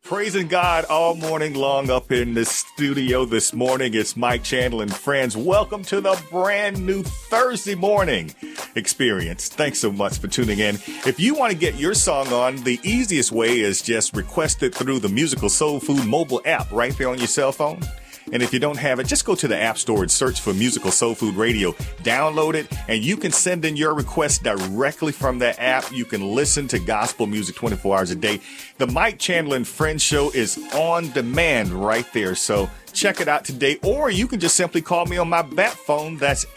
Praising God all morning long up in the studio this morning. It's Mike Chandler and friends. Welcome to the brand new Thursday morning experience. Thanks so much for tuning in. If you want to get your song on, the easiest way is just request it through the Musical Soul Food mobile app right there on your cell phone. And if you don't have it, just go to the App Store and search for Musical Soul Food Radio. Download it, and you can send in your request directly from that app. You can listen to gospel music 24 hours a day. The Mike Chandler and Friends show is on demand right there. So check it out today, or you can just simply call me on my bat phone. That's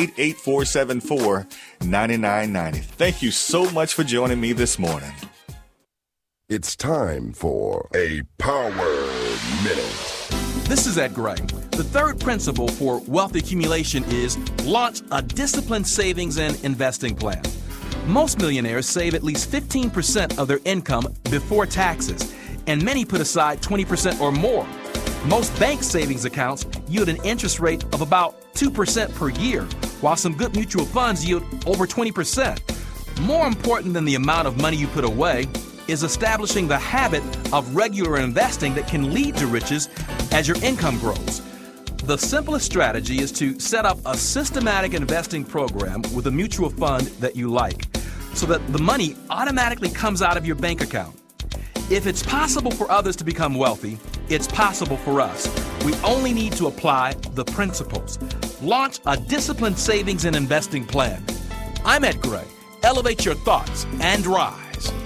888-474-9990. Thank you so much for joining me this morning. It's time for a Power Minute. This is Ed Gray. The third principle for wealth accumulation is launch a disciplined savings and investing plan. Most millionaires save at least 15% of their income before taxes, and many put aside 20% or more. Most bank savings accounts yield an interest rate of about 2% per year, while some good mutual funds yield over 20%. More important than the amount of money you put away is establishing the habit of regular investing that can lead to riches as your income grows. The simplest strategy is to set up a systematic investing program with a mutual fund that you like, so that the money automatically comes out of your bank account. If it's possible for others to become wealthy, it's possible for us. We only need to apply the principles. Launch a disciplined savings and investing plan. I'm Ed Gray. Elevate your thoughts and rise.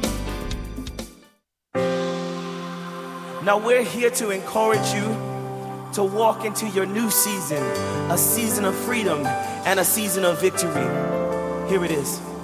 Now we're here to encourage you to walk into your new season, a season of freedom and a season of victory. Here it is.